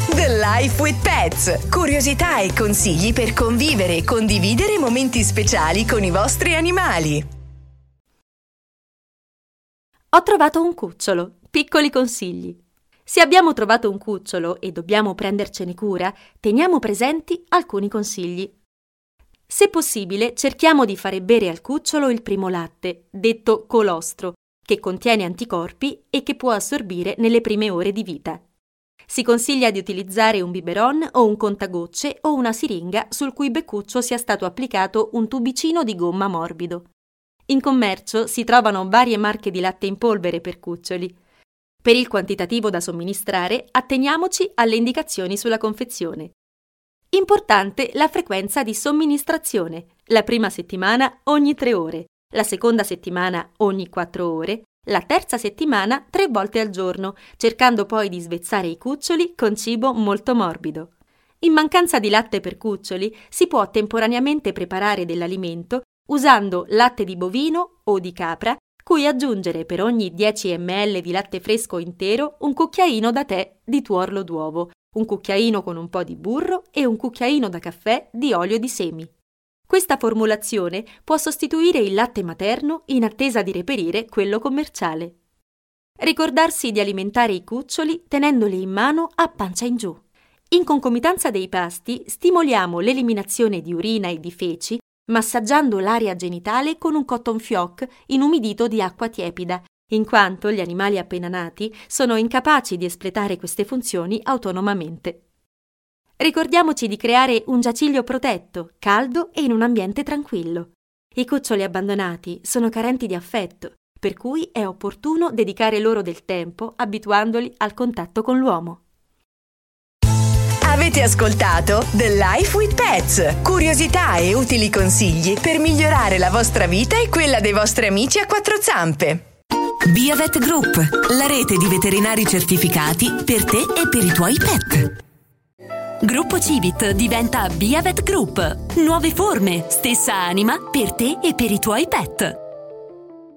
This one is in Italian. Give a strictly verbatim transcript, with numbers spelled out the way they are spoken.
The Life with Pets. Curiosità e consigli per convivere e condividere momenti speciali con i vostri animali. Ho trovato un cucciolo. Piccoli consigli. Se abbiamo trovato un cucciolo e dobbiamo prendercene cura, teniamo presenti alcuni consigli. Se possibile, cerchiamo di fare bere al cucciolo il primo latte, detto colostro, che contiene anticorpi e che può assorbire nelle prime ore di vita. Si consiglia di utilizzare un biberon o un contagocce o una siringa sul cui beccuccio sia stato applicato un tubicino di gomma morbido. In commercio si trovano varie marche di latte in polvere per cuccioli. Per il quantitativo da somministrare, atteniamoci alle indicazioni sulla confezione. Importante la frequenza di somministrazione. La prima settimana ogni tre ore, la seconda settimana ogni quattro ore, la terza settimana tre volte al giorno, cercando poi di svezzare i cuccioli con cibo molto morbido. In mancanza di latte per cuccioli, si può temporaneamente preparare dell'alimento usando latte di bovino o di capra, cui aggiungere per ogni dieci millilitri di latte fresco intero un cucchiaino da tè di tuorlo d'uovo, un cucchiaino con un po' di burro e un cucchiaino da caffè di olio di semi. Questa formulazione può sostituire il latte materno in attesa di reperire quello commerciale. Ricordarsi di alimentare i cuccioli tenendoli in mano a pancia in giù. In concomitanza dei pasti stimoliamo l'eliminazione di urina e di feci massaggiando l'area genitale con un cotton fioc inumidito di acqua tiepida, in quanto gli animali appena nati sono incapaci di espletare queste funzioni autonomamente. Ricordiamoci di creare un giaciglio protetto, caldo e in un ambiente tranquillo. I cuccioli abbandonati sono carenti di affetto, per cui è opportuno dedicare loro del tempo abituandoli al contatto con l'uomo. Avete ascoltato The Life with Pets. Curiosità e utili consigli per migliorare la vostra vita e quella dei vostri amici a quattro zampe. Biavet Group, la rete di veterinari certificati per te e per i tuoi pet. Gruppo Civit diventa Biavet Group. Nuove forme, stessa anima per te e per i tuoi pet.